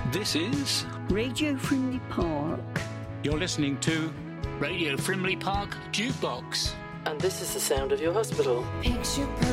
This is Radio Frimley Park. You're listening to Radio Frimley Park Jukebox. And this is the sound of your hospital. Picture